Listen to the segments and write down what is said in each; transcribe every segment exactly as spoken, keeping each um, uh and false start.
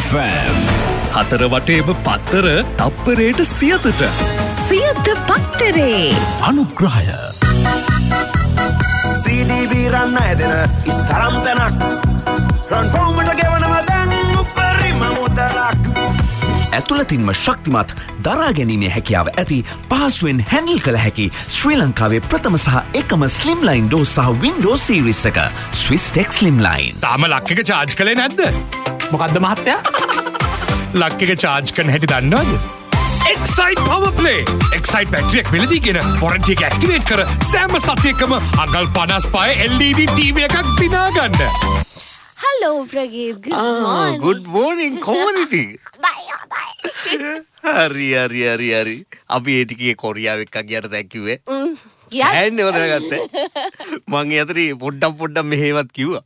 F M. හතර වටේම පත්තර තප්පරයට සියතට. සියත පත්තරේ අනුග්‍රහය. සී ඩී බී රන්න ඇදෙන ඉස්තරම් තැනක්. රන් පොම්මට ගෙවනවා දැන් උපරිම මුදලක්. ඇතුළතින්ම ශක්තිමත් දරා ගැනීමේ හැකියාව ඇති පහසුවෙන් හැන්ඩල් කළ හැකි ශ්‍රී ලංකාවේ ප්‍රථම සහ එකම ස්ලිම්ලයින් ඩෝස් සහ වින්ඩෝස් සීරීස් එක ස්විස් ටෙක් ස්ලිම්ලයින්. තාම ලක් එක චාර්ජ් කළේ නැද්ද? මොකද්ද මහත්තයා? ලක් එක චාර්ජ් කරන්න හැටි දන්නවද? Excite power play. Excite බැටරියක් මිලදීගෙන warranty එක ඇක්ටිවේට් කර සෑම සතියකම අඟල් පනස් පහේ එල් ඊ ඩී ටීවී එකක් දිනා ගන්න. Hello Prageeth good morning. good morning කොහොමද ඉතින්? හරි හරි හරි හරි අපි ඒ ටිකේ කොරියාව එක්ක ගියට දැන් කිව්වේ යන්නේ වදනගත්තේ මං ඒ අතරේ පොඩ්ඩක් පොඩ්ඩක් මෙහෙවත් කිව්වා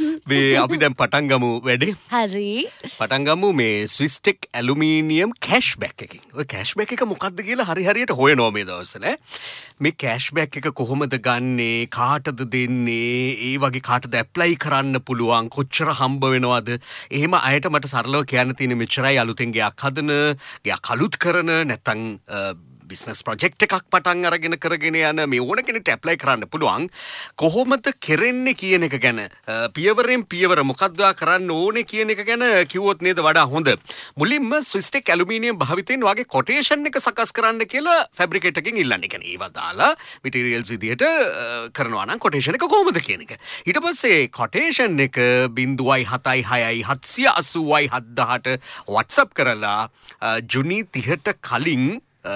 මේ අපි දැන් පටන් ගමු වැඩේ හරි පටන් ගමු මේ ස්විස් ටෙක් ඇලුමිනියම් කැෂ්බැක් එකකින් ඔය කැෂ්බැක් එක මොකක්ද කියලා හරි හරියට හොයනවා මේ දවස්වල මේ කැෂ්බැක් එක කොහොමද ගන්නෙ කාටද දෙන්නේ ඒ වගේ කාටද ඇප්ලයි කරන්න පුළුවන් කොච්චර හම්බ වෙනවද එහෙම අයට මට සරලව කියන්න තියෙන මෙච්චරයි අලුතෙන් ගයක් හදන ගයක් අලුත් කරන නැත්නම් බිස්නස් ප්‍රොජෙක්ට් එකක් පටන් අරගෙන කරගෙන යන මේ ඕන කෙනෙක්ට ඇප්ලයි කරන්න පුළුවන් කොහොමද කෙරෙන්නේ කියන එක ගැන පියවරෙන් පියවර මොකක්ද කරන්න ඕනේ කියන එක ගැන කිව්වොත් නේද වඩා හොඳ මුලින්ම ස්විස් ටෙක් ඇලුමිනියම් භාවිතයෙන් වගේ කොටේෂන් එක සකස් කරන්න කියලා ෆැබ්‍රිකේටර් එකෙන් ඉල්ලන්නේ. කියන්නේ ඒවා දාලා මැටීරියල්ස් විදියට කරනවා නම් කොටේෂන් එක කොහොමද කියන එක. ඊට පස්සේ කොටේෂන් එක ज़ीरो सात छह सात आठ शून्य सात WhatsApp කරලා ජුනි තිහට කලින්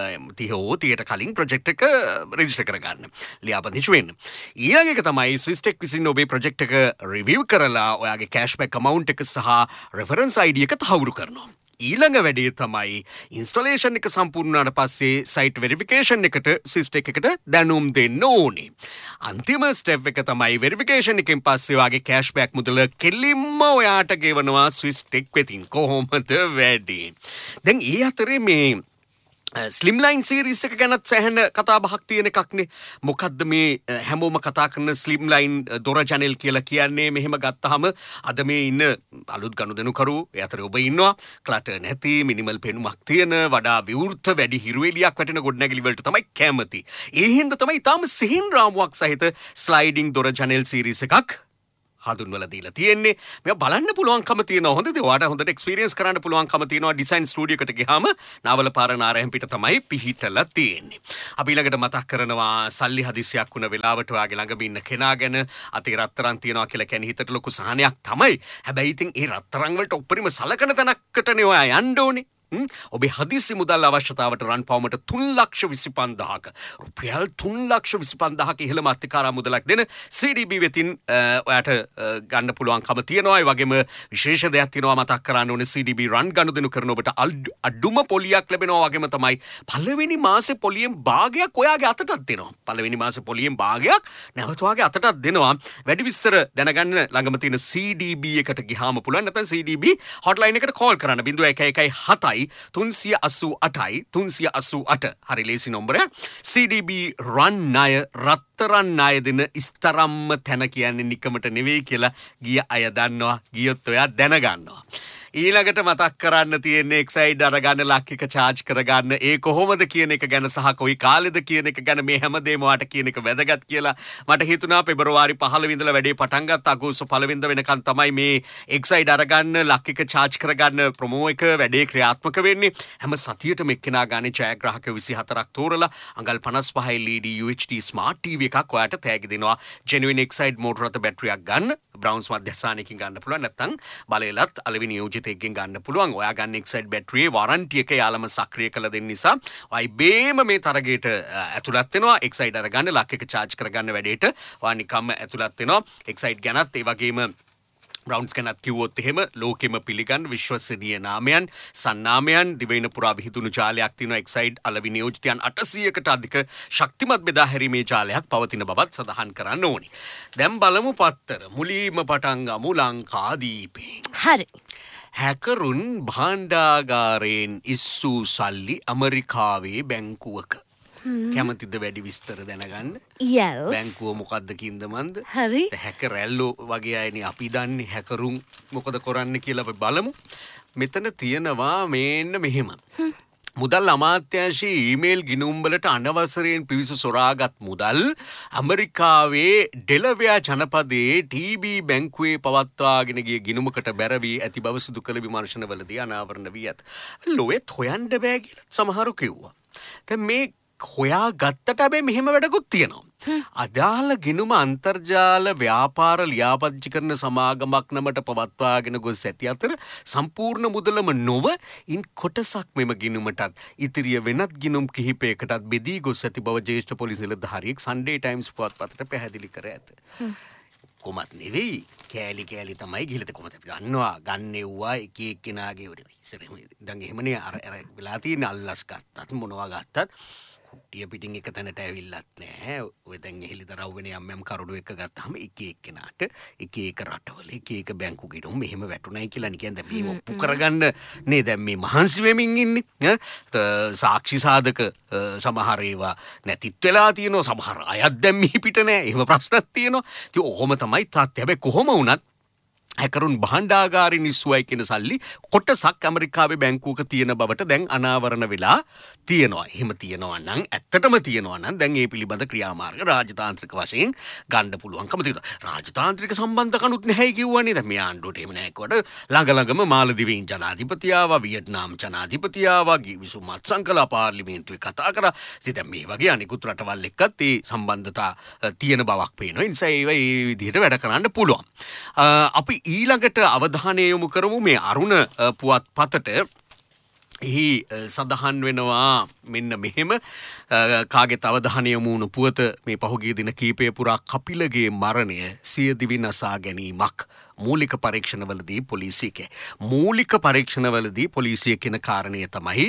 තිහෝ තියට කලින් ප්‍රොජෙක්ට් එක රෙජිස්ටර් කරගන්න. ලියාපදිංචි වෙන්න. ඊළඟ එක තමයි ස්විස් ටෙක් විසින් ඔබේ ප්‍රොජෙක්ට් එක රිවිව් කරලා ඔයාගේ කැෂ්බැක් amount එක සහ රෙෆරන්ස් ආයි ඩී එක තහවුරු කරනවා. ඊළඟ වැඩේ තමයි ඉන්ස්ටොලේෂන් එක සම්පූර්ණ වුණාට පස්සේ සයිට් වෙරිෆිකේෂන් එකට ස්විස් ටෙක් එකට දැනුම් දෙන්න ඕනේ. අන්තිම ස්ටෙප් එක තමයි වෙරිෆිකේෂන් එකෙන් පස්සේ ඔයාගේ කැෂ්බැක් මුදල කෙලින්ම ඔයාට ගෙවනවා ස්විස් ටෙක් වෙතින්. කොහොමද වැඩේ? දැන් ඒ අතරේ මේ ස්ලිම්ලයින් සීරීස් එක ගැනත් සෑහෙන කතා බහක් තියෙන එකක්නේ. මොකද්ද මේ හැමෝම කතා කරන ස්ලිම්ලයින් දොර ජනෙල් කියලා කියන්නේ? මෙහෙම ගත්තාම අද මේ ඉන්න අලුත් ගනුදෙනුකරු ඒ අතරේ ඔබ ඉන්නවා ක්ලටර් නැති මිනිමල් පෙනුමක් තියෙන වඩා විවෘත වැඩි හිරුවෙලියක් වැටෙන ගොඩනැගිලි වලට තමයි කැමති. ඒ හින්දා තමයි තාම සිහින් රාමුවක් සහිත ස්ලයිඩිං දොර ජනෙල් සීරීස් එකක් හඳුන්වලා දීලා තියෙන්නේ. මේක බලන්න පුළුවන්කම තියෙනවා. හොඳද? ඔයාට හොඳට එක්ස්පීරියන්ස් කරන්න පුළුවන්කම තියෙනවා. ඩිසයින් ස්ටුඩියෝ එකට ගියාම නාවල පාර නාරයන් පිට තමයි පිහිටලා තියෙන්නේ. අපි ළඟට මතක් කරනවා සල්ලි හදිසියක් වුණ වෙලාවට ඔයාගේ ළඟම ඉන්න කෙනා ගැන අතේ රත්තරන් තියනවා කියලා කියන්නේ හිතට ලොකු සහනයක් තමයි. හැබැයි ඉතින් ඒ රත්තරන් වලට උපරිම සලකන තැනකටනේ ඔයා යන්න ඕනේ. ඔබේ හදිසි මුදල් අවශ්‍යතාවට රන් පවමට තුන් ලක්ෂ විසිපන්දාහක රුපියල් තුන් ලක්ෂ විසිපන්දාහක ඉහළම අත්තිකාරා මුදලක් දෙන සී ඩී බී වෙතින් ඔයාට ගන්න පුළුවන්කම තියෙනවා. ඒ වගේම විශේෂ දෙයක් තියෙනවා මතක් කරන්න ඕනේ. සී ඩී බී රන් ගනුදෙනු කරන ඔබට අඩුම පොලියක් ලැබෙනවා. වගේම තමයි පළවෙනි මාසේ පොලියෙන් භාගයක් ඔයාගේ අතටත් දෙනවා. පළවෙනි මාසේ පොලියෙන් භාගයක් නැවත ඔයාගේ අතටත් දෙනවා. වැඩි විස්තර දැනගන්න ළඟම තියෙන සී ඩී බී එකට ගියාම පුළුවන්. නැත්නම් සී ඩී බී හොට්ලයින් එකට කෝල් කරන්න ज़ीरो एक एक सात තුන්සිය අසූ අටයි තුන්සිය අසූ අට හරි ලේසි නොම්බරයක්. සී ඩී බී රන් ණය රත්තරන් ණය දෙන ඉස්තරම්ම තැන කියන්නේ නිකමට නෙවෙයි කියලා ගිය අය දන්නවා. ගියොත් ඔයා දැනගන්නවා. ඊළඟට මතක් කරන්න තියෙන්නේ එක්සයිඩ් අරගන්න ලක් එක චාර්ජ් කරගන්න ඒ කොහොමද කියන එක ගැන සහ කොයි කාලෙද කියන එක ගැන මේ හැමදේම වාට කියන එක වැදගත් කියලා මට හිතුණා. පෙබරවාරි පහළවෙනි ඉඳලා වැඩේ පටන් ගත්ත අගෝස්තු පළවෙනිද වෙනකන් තමයි මේ එක්සයිඩ් අරගන්න ලක් එක චාර්ජ් කරගන්න ප්‍රොමෝ එක වැඩේ ක්‍රියාත්මක වෙන්නේ. හැම සතියටම එක්කෙනා ගානේ ජයග්‍රාහක විසිහතරක් තෝරලා අඟල් පනස් පහයි L e D you H D smart TV එකක් ඔයාට තෑගි දෙනවා. ජෙනුයින් එක්සයිඩ් මෝටර රථ බැටරියක් ගන්න බ්‍රවුන්ස් මධ්‍යස්ථානයකින් ගන්න පුළුවන්. නැත්නම් බලයලත් අලෙවි නියෝජිතයෙක්ගෙන් ගන්න පුළුවන්. ඔයා ගන්න එක්සයිඩ් බැටරියේ වරන්ටි එක යාලම සක්‍රිය කළ දෙන්න නිසා ඔයයි බේම මේ තරගයට ඇතුළත් වෙනවා. එක්සයිඩ් අරගන්න ලක් එක චාර්ජ් කරගන්න වැඩේට ඔයා නිකම්ම ඇතුළත් වෙනවා. එක්සයිඩ් ගැනත් ඒ වගේම බ්‍රවුන්ස් ගැනත් කිව්වොත් එහෙම ලෝකෙම පිළිගන්න විශ්වසනීය නාමයන් සන්නාමයන් දිවයින පුරා විහිදුණු ජාලයක් තියෙනවා. එක්සයිඩ් අලෙවි නියෝජිතයන් අටසීයකට අධික ශක්තිමත් බෙදා හැරීමේ ජාලයක් පවතින බවත් සඳහන් කරන්න ඕනි. දැන් බලමු පත්තර මුලින්ම පටන් ගමු ලංකාදීපෙන්. හරි. හැකරුන් භාණ්ඩාගාරයෙන් ඉස්සූ සල්ලි ඇමරිකාවේ බැංකුවක. කැමතිද වැඩි විස්තර දැනගන්න? Yes. බැංකුව මොකද්ද කින්දමන්ද? හරි. හැකර් රැල්ලෝ වගේ අයනේ අපි දන්නේ හැකරුන් මොකද කරන්න කියලා අපි බලමු. මෙතන තියෙනවා මේන්න මෙහෙම. මුදල් අමාත්‍යාංශයේ ඊමේල් ගිණුම්වලට අනවසරයෙන් පිවිස සොරාගත් මුදල් ඇමරිකාවේ ඩෙලවෙයා ජනපදයේ ටී.බී බැංකුවේ පවත්වාගෙන ගිය ගිණුමකට බැරවී ඇති බව සිදු කළ විමර්ශනවලදී අනාවරණ වී ඇත. ලොවෙත් හොයන්න බෑ කියලා සමහරු කිව්වා. දැන් මේ හොයා ගත්තට හැබැයි මෙහෙම වැඩකුත් තියෙනවා. අදාළ ගිණුම අන්තර්ජාල ව්‍යාපාර ලියාපදිංචි කරන සමාගමක් නමට පවත්වාගෙන ගොස් ඇති අතර සම්පූර්ණ මුදලම නොව ඉන් කොටසක් මෙම ගිණුමටත් ඉතිරිය වෙනත් ගිණුම් කිහිපයකටත් බෙදී ගොස් ඇති බව ජ්‍යෙෂ්ඨ පොලිස් නිලධාරියෙක් සන්ඩේ ටයිම්ස් පුවත්පතට පැහැදිලි කර ඇත. කොමත් නෙවෙයි කෑලි කෑලි තමයි ගිහලත කොමත අපි ගන්නවා ගන්න එව්වා එක එක්කෙනාගේ උඩ ඉස්සරහම දැන් එහෙමනේ අර අර වෙලා තියෙන අල්ලස් ගත්තත් මොනවා ගත්තත් ටිය පිටින් එක තැනට ඇවිල්ලත් නෑ. ඔය දැන් එහිලි දරව් වෙන යම් යම් කරුණු එක ගත්තාම එක එක්කෙනාට එක එක රටවල එක එක බැංකු ගිණුම් මෙහෙම වැටුණයි කියලා නිකන් දැන් මේ ඔප්පු කරගන්න නේ දැන් මේ මහන්සි වෙමින් ඉන්නේ. සාක්ෂි සාධක සමහර ඒවා නැතිත් වෙලා තියෙනවා. සමහර අයත් දැන් මිහි පිට නෑ. එහෙම ප්‍රශ්නක් තියෙනවා. ඉතින් ඔහොම තමයි තාත්. හැබැයි කොහොම වුණත් හැකරුන් භාණ්ඩාගාරින් ඉස්සුවයි කියන සල්ලි කොටසක් ඇමරිකාවේ බැංකුවක තියෙන බවට දැන් අනාවරණ වෙලා තියෙනවා. එහෙම තියෙනවා නම් ඇත්තටම තියෙනවා නම් දැන් ඒ පිළිබඳ ක්‍රියාමාර්ග රාජතාන්ත්‍රික වශයෙන් ගන්න පුළුවන්කම තියෙනවා. රාජතාන්ත්‍රික සම්බන්ධකනුත් නැහැයි කිව්වනේ. දැන් මේ ආණ්ඩුවට එහෙම නැහැ කොට ළඟ ළඟම මාලදිවයින් ජනාධිපති ආවා, වියට්නාම් ජනාධිපති ආවා, ගිවිසුම් අත්සන්කලා පාර්ලිමේන්තුවේ කතා කරා. ඉතින් දැන් මේ වගේ අනිකුත් රටවල් එක්කත් ඒ සම්බන්ධතා තියෙන බවක් පේනවා. ඒ නිසා ඒවා ඒ විදිහට වැඩ කරන්න පුළුවන්. අපි ඊළඟට අවධානය යොමු කරමු මේ අරුණ පුවත්පතට. එහි සඳහන් වෙනවා මෙන්න මෙහෙම කාගෙත් අවධානය යොමු වුණු පුවත මේ පහුගිය දින කීපය පුරා කපිලගේ මරණය සියදිවි නසා ගැනීමක් මූලික පරීක්ෂණවලදී පොලිසිය මූලික පරීක්ෂණවලදී පොලිසිය කියන කාරණය තමයි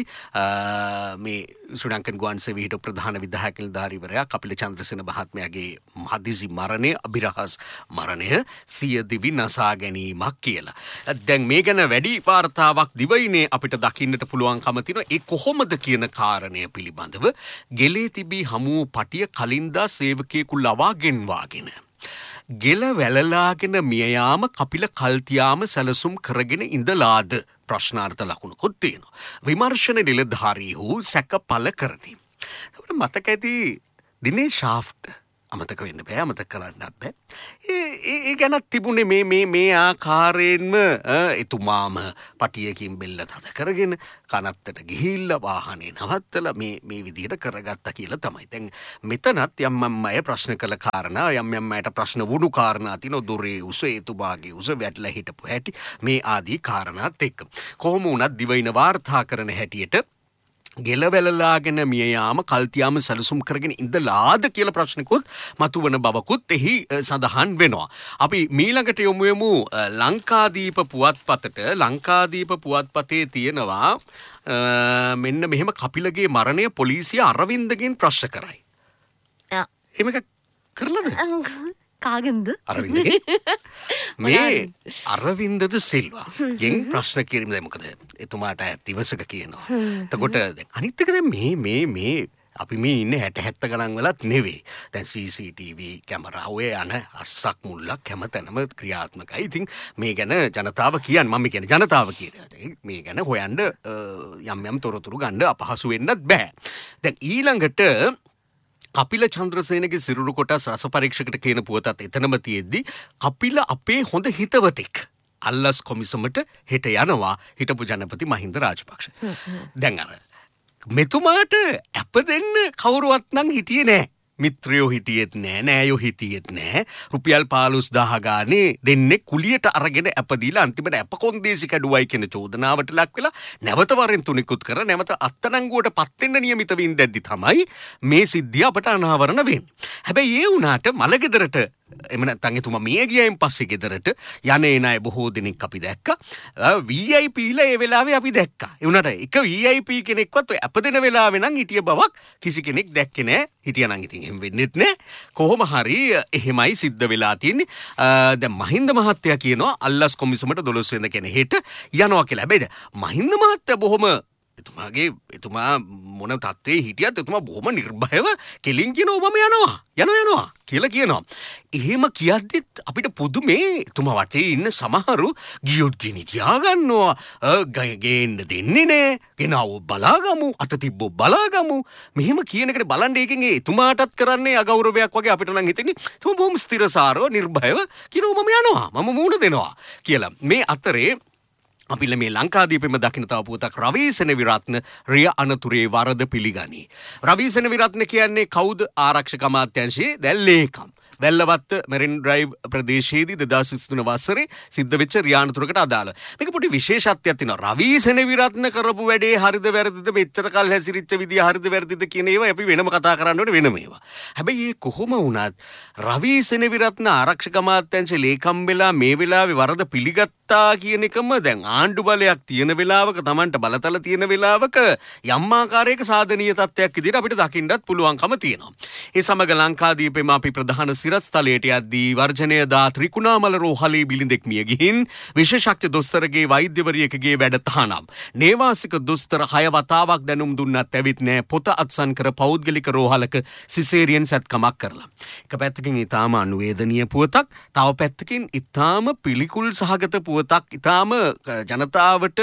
මේ ශ්‍රී ලංකන් ගුවන් සේවයේ හිටපු ප්‍රධාන විධායක නිලධාරීවරයා කපිල චන්ද්‍රසේන මහත්මයාගේ හදිසි මරණය අභිරහස් මරණය සියදිවි නසා ගැනීමක් කියලා. දැන් මේ ගැන වැඩි වාර්තාවක් දිවයිනේ අපිට දකින්නට පුළුවන්කම තියෙනවා. ඒ කොහොමද කියන කාරණය පිළිබඳව ගෙලේ තිබී හමු පටිය කලින්දා සේවකයෙකු ලවා ගෙන්වාගෙන ගෙල වැළලාගෙන මියයාම කපිල කල්තියාම සැලසුම් කරගෙන ඉඳලාද ප්‍රශ්නාර්ථ ලකුණුකුත් තියෙනවා. විමර්ශන නිලධාරීහු සැක පළ කරති. ඒකට මතක ඇති දිනේ ශාෆ්ට් අමතක වෙන්න බෑ, අමතක කරන්නත් බෑ. ඒ ඒ ගැනත් තිබුණේ මේ මේ මේ ආකාරයෙන්ම එතුමාම පටියකින් බෙල්ල තද කරගෙන කනත්තට ගිහිල්ලා වාහනේ නවත්තලා මේ මේ විදිහට කරගත්තා කියලා තමයි. දැන් මෙතනත් යම් යම් අය ප්‍රශ්න කළ කාරණා, යම් යම් අයට ප්‍රශ්න වුණු කාරණා තියෙනවා. දොරේ උස, එතුමාගේ උස වැටලා හිටපු හැටි මේ ආදී කාරණාත් එක්ක. කොහොම වුණත් දිවයින වාර්තා කරන හැටියට ගෙලවැළලාගෙන මිය යාම කල්තියාම සැලසුම් කරගෙන ඉඳලාද කියලා ප්‍රශ්නකුත් මතුවන බවකුත් එහි සඳහන් වෙනවා. අපි මීළඟට යොමු වෙමු ලංකාදීප පුවත්පතට. ලංකාදීප පුවත්පතේ තියෙනවා මෙන්න මෙහෙම කපිලගේ මරණය පොලිසිය අරවින්දගෙන් ප්‍රශ්න කරයි. එහෙම එකක් කරලාද? කාගෙන්ද? අරවින්දගේ මේ අරවින්දද සිල්වා ගෙන් ප්‍රශ්න කිරීම. දැන් මොකද එතුමාට දිවසක කියනවා. එතකොට දැන් අනිත් එක දැන් මේ මේ මේ අපි මේ ඉන්නේ හැට හැත්ත ගණන් වලත් නෙවෙයි. දැන් සී සී ටී වී කැමරා ඔය යන අස්සක් මුල්ලක් හැමතැනම ක්‍රියාත්මකයි. ඉතින් මේ ගැන ජනතාව කියන්නේ මම කියන්නේ ජනතාව කියන්නේ මේ ගැන හොයන්න යම් යම් තොරතුරු ගන්න අපහසු වෙන්නත් බෑ. දැන් ඊළඟට කපිල චන්ද්‍රසේනගේ සිරුරු කොටස් රස පරීක්ෂකට කියන පුවතත් එතනම තියෙද්දි කපිල අපේ හොඳ හිතවතෙක් අල්ලස් කොමිසමට හෙට යනවා හිටපු ජනපති මහින්ද රාජපක්ෂ. දැන් අර මෙතුමාට අප දෙන්න කවුරුවත් නම් හිටියේ නෑ. මිත්‍රයෝ හිටියෙත් නෑ, නෑයෝ හිටියෙත් නෑ. රුපියල් පහළොස් දහස් ගානේ දෙන්නේ කුලියට අරගෙන අපදීලා අන්තිමට අප කොන්දේසි කැඩුවයි කියන චෝදනාවට ලක් වෙලා නැවත වරෙන් තුනිකුත් කර නැවත අත්අඩංගුවට පත් වෙන්න නියමිත වෙන්න දැද්දි තමයි මේ සිද්ධිය අපට අනාවරණ වෙන්නේ. හැබැයි ඒ වුණාට මලගෙදරට එම නැත්නම් එතුමා මිය ගියයින් පස්සේ ගෙදරට යන්නේ නෑ බොහෝ දෙනෙක් අපි දැක්කා. වී ආයි පීලා ඒ වෙලාවේ අපි දැක්කා. ඒ වුණාට එක වී ආයි පී කෙනෙක්වත් ඔය අපදෙන වෙලාවේ නම් හිටිය බවක් කිසි කෙනෙක් දැක්කේ නෑ. හිටියානම් ඉතින් එහෙම වෙන්නෙත් නෑ. කොහොම හරි එහෙමයි සිද්ධ වෙලා තියෙන්නේ. දැන් මහින්ද මහත්තයා කියනවා අල්ලස් කොමිසමට දොළොස් වෙනිදා කියන හෙට යනවා කියලා. හැබැයි මහින්ද මහත්තයා බොහොම එතුමාගේ එතුමා මොන තත්ත්වයේ හිටියත් එතුමා බොහොම නිර්භයව කෙලින් කියන ඔබම යනවා යනවා යනවා කියලා කියනවා. එහෙම කියද්දිත් අපිට පුදුමේ එතුමා වටේ ඉන්න සමහරු ගියොත් ගෙනි තියාගන්නවා. ගේන්න දෙන්නේ නෑ. ගෙනාව බලාගමු අත තිබ්බෝ බලාගමු. මෙහෙම කියන එකට බලන්න ඒකෙන් ඒ එතුමාටත් කරන්නේ අගෞරවයක් වගේ අපිට නම් හිතෙන්නේ. එතුමා බොහොම ස්ථිරසාරව නිර්භයව කියන ඔබම යනවා මම මූණ දෙනවා කියලා. මේ අතරේ අපිල මේ ලංකාදීපෙම දකින තව පුවතක් රවීසෙන විරත්න රිය අනතුරේ වරද පිළිගනී. රවීසෙන විරත්න කියන්නේ කවුද? ආරක්ෂක අමාත්‍යාංශයේ දැන් ලේකම්. වැල්ලවත්ත මෙරින් ඩ්‍රයිව් ප්‍රදේශයේදී දෙදාස් විසිතුන වසරේ සිද්ධ වෙච්ච රියානතුරකට අදාළ. මේක පොඩි විශේෂත්වයක් තියෙනවා. රවීසෙන විරත්න කරපු වැඩේ හරිද වැරදිද මෙච්චර කල් හැසිරිච්ච විදිය හරිද වැරදිද කියන ඒවා අපි වෙනම කතා කරන්න ඕනේ වෙනම ඒවා. හැබැයි මේ කොහොම වුණත් රවීසෙන විරත්න ආරක්ෂක අමාත්‍යාංශයේ ලේකම් වෙලා මේ වෙලාවේ වරද පිළිගත්තා කියන එකම දැන් ආණ්ඩු බලයක් තියෙන වෙලාවක Tamanට බලතල තියෙන වෙලාවක යම් ආකාරයක සාධනීය තත්ත්වයක් විදිහට අපිට දකින්නත් පුළුවන්කම තියෙනවා. ඒ සමග ලංකාදීපෙම අපි ප්‍රධාන සිරස්තලයට යද්දී වර්ජනය දා ත්‍රිකුණාමල රෝහලේ බිලිඳෙක් මිය ගිහින් විශේෂඥ දොස්තරගේ වෛද්‍යවරියකගේ වැඩ තහනම්. නේවාසික දොස්තර හය වතාවක් දැනුම් දුන්නත් ඇවිත් නෑ පොත අත්සන් කර පෞද්ගලික රෝහලක සිසේරියන් සැත්කමක් කරලා. එක පැත්තකින් ඊටාම අනුවේදනීය පුවතක්, තව පැත්තකින් ඊටාම පිළිකුල් සහගත පුවතක්, ඊටාම ජනතාවට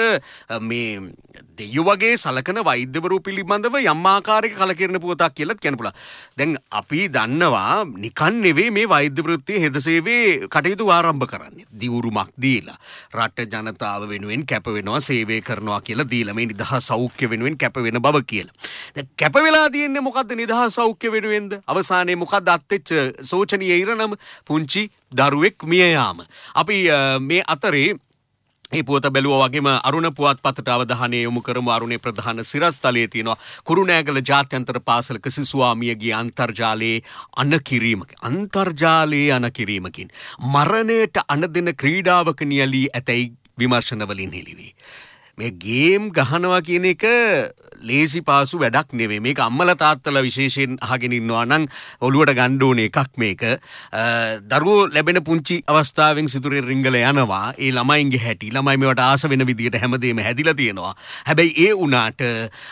මේ දෙයියෝ වගේ සලකන වෛද්‍යවරු පිළිබඳව යම් ආකාරයක කලකිරෙන පුවතක් කියලා කියන්න පුළුවන්. දැන් අපි දන්නවා නිකන් නෙවෙයි මේ වෛද්‍ය වෘත්තියේ හෙද සේවයේ කටයුතු ආරම්භ කරන්නේ. දිවුරුමක් දීලා රට ජනතාව වෙනුවෙන් කැප වෙනවා, සේවය කරනවා කියලා දීලා මේ නිදහස් සෞඛ්‍ය වෙනුවෙන් කැප වෙන බව කියලා. දැන් කැප වෙලා තියෙන්නේ මොකද්ද නිදහස් සෞඛ්‍ය වෙනුවෙන්ද? අවසානයේ මොකද්ද අත්වෙච්ච සෝචනීය ඉරණම? පුංචි දරුවෙක් මිය යාම. අපි මේ අතරේ ඒ පුවත බැලුවා වගේම අරුණ පුවත්පතට අවධානය යොමු කරමු. අරුණේ ප්‍රධාන සිරස්තලයේ තියෙනවා කුරුණෑගල ජාත්‍යන්තර පාසලක සිසුවා මියගිය අන්තර්ජාලයේ අනකිරීමකින් අන්තර්ජාලයේ අනකිරීමකින් මරණයට අනදෙන ක්‍රීඩාවක නියැලී ඇතැයි විමර්ශන වලින් හෙළිවේ. මේ ගේම් ගහනවා කියන එක ලේසි පාසු වැඩක් නෙවෙයි. මේක අම්මලා තාත්තලා විශේෂයෙන් අහගෙන ඉන්නවා නම් ඔළුවට ගන්න ඕනේ එකක් මේක. දරුවෝ ලැබෙන පුංචි අවස්ථාවෙන් සිතුරේ රිංගල යනවා. ඒ ළමයින්ගේ හැටි ළමයි මේවට ආස වෙන විදියට හැමදේම හැදිලා තියෙනවා. හැබැයි ඒ උනාට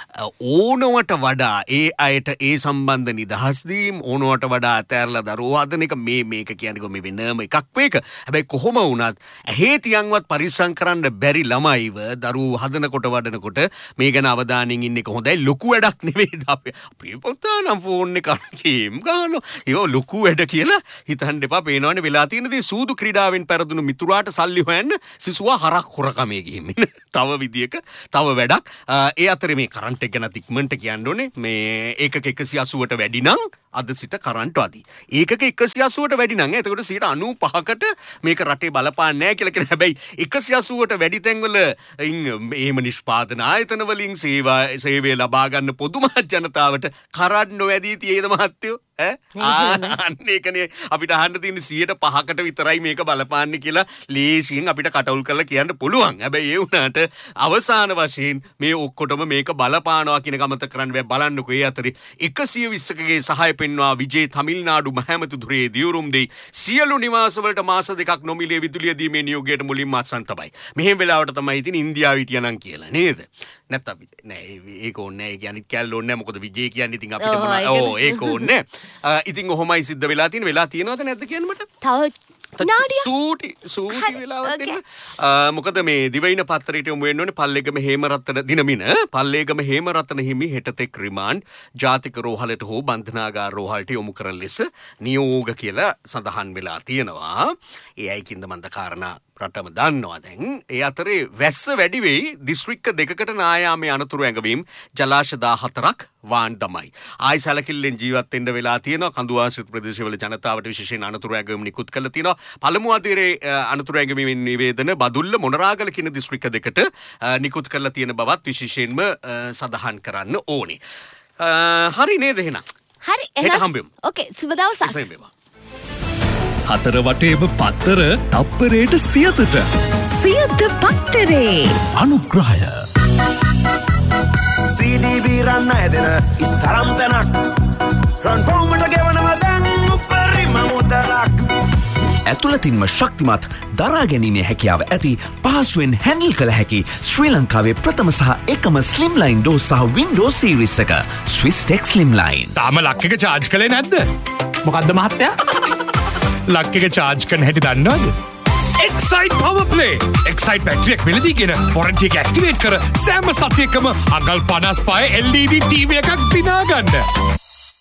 ඕනවට වඩා ඒ අයට ඒ සම්බන්ධ නිදහස් දීම් ඕනවට වඩා අතෑරලා දරුවෝ හදන එක මේ මේක කියන්නේ මේ වෙනම එකක් මේක. හැබැයි කොහොම වුණත් ඇහි තියන්වත් පරිස්සම් කරන්න බැරි ළමයිව දරුවෝ හදනකොට වඩනකොට මේ ගැන අවධානයෙන් ඉන්න එක හොඳයි. ලොකු වැඩක් නෙවෙයි. අපි අපි පොතා නම් ෆෝන් එක ගේම් ගන්නවා. ඒක ලොකු වැඩ කියලා හිතන්න එපා. පේනවනේ වෙලා තියෙන දේ සූදු ක්‍රීඩාවෙන් පෙරදුණු මිතුරාට සල්ලි හොයන්න සිසුවා හරක් හොරකමේ ගිහින් තව විදියක තව වැඩක්. ඒ අතරේ මේ කරන්ට් එක ගැන ඉක්මනට කියන්න ඕනේ. මේ ඒකක එකසිය අසූවට වැඩි නම් අද සිට කරන්ට් අදී. ඒකක එකසිය අසූවට වැඩි නම් එතකොට සියයට අනූපහකට මේක රටේ බලපාන්නේ නැහැ කියලා කියන. හැබැයි එකසිය අසූවට වැඩි තැන්වල එහෙම නිෂ්පාදන ආයතන වලින් සේවා සේවය ලබා ගන්න පොදු මහත් ජනතාවට කරන්ට් නොවැදී තියෙද මහත්තයෝ? අන්න ඒකනේ අපිට අහන්න තියෙන සියයට පහකට විතරයි මේක බලපාන්නේ කියලා ලේසියෙන් අපිට කටවුල් කරලා කියන්න පුළුවන්. හැබැයි ඒ වුණාට අවසාන වශයෙන් මේ ඔක්කොටම මේක බලපානවා කියන ගමත කරන්න බෑ. බලන්නකෝ ඒ අතරේ එකසිය විස්සකගේ සහාය පෙන්වා විජේ තමිල්නාඩු මහමැතිතුරේ දියුරුම් දෙයි සියලු නිවාසවලට මාස දෙකක් නොමිලේ විදුලිය දීමේ නියෝගයට මුලින්ම අත්සන් තමයි. මෙහෙම වෙලාවට තමයි ඉතින් ඉන්දියාව හිටියනම් කියලා නේද? නැත්තම් නෑ ඒක ඕනේ නෑ. ඒක අනිත් කැල්ල ඕනේ නෑ. මොකද විජේ කියන්නේ ඉතින් අපිට මොනවා ඕ ඒක ඕනේ නෑ. ඉතින් ඔහොමයි සිද්ධ වෙලා තියෙන. වෙලා තියෙනවද නැද්ද කියන්න මට? තව නාඩිය සූටි සූටි වෙලාවක් දෙන්න. මොකද මේ දිවයින පත්තරයට යොමු වෙන්න ඕනේ පල්ලේගම හේමරත්න දිනමින පල්ලේගම හේමරත්න හිමි හෙටතෙක් රිමාන්ඩ් ජාතික රෝහලට හෝ බන්ධනාගාර රෝහලට යොමු කරන ලෙස නියෝග කියලා සඳහන් වෙලා තියෙනවා. ඒ අයකින්ද මන්ද කාරණා රටම දන්නවා දැන්. ඒ අතරේ වැස්ස වැඩි වෙයි. දිස්ත්‍රික්ක දෙකකට නායාමේ අනතුරු ඇඟවීම් ජලාශ දාහතරක් වාන් තමයි. ආයි සැලකිල්ලෙන් ජීවත් වෙන්න වෙලා තියෙනවා. කඳුආශ්‍රිත ප්‍රදේශවල ජනතාවට විශේෂයෙන් අනතුරු ඇඟවීම් නිකුත් කරලා තියෙනවා. පළමු අදියරේ අනතුරු ඇඟවීම් නිවේදන බදුල්ල මොනරාගල කියන දිස්ත්‍රික්ක දෙකට නිකුත් කරලා තියෙන බවත් විශේෂයෙන්ම සඳහන් කරන්න ඕනේ. හරි නේද එහෙනම්? හරි එහෙනම්. ඕකේ සුබ දවසක්. හතර වටේම පත්තර තප්පරයට සියතට සියත පත්තරේ අනුග්‍රහය සීඩී රන්න ඇදෙන ඉස්තරම් තැනක් රන් පොමට ගෙවනවා දැන් උපරිම මුදලක් ඇතුළතින්ම ශක්තිමත් දරා ගැනීමේ හැකියාව ඇති පහසුවෙන් හැන්ඩල් කළ හැකි ශ්‍රී ලංකාවේ ප්‍රථම සහ එකම ස්ලිම්ලයින් ඩෝස් සහ වින්ඩෝ සීරීස් එක ස්විස් ටෙක් ස්ලිම්ලයින්. තාම ලක් එක චාර්ජ් කළේ නැද්ද? මොකද්ද මහත්තයා? ලක් එක චාර්ජ් කරන හැටි දන්නවද? Excite Power Play. Excite බැටරියක් මිලදීගෙන warranty එක ඇක්ටිවේට් කර සෑම සතියකම අඟල් පනස් පහේ L E D ටීවී එකක් දිනා ගන්න.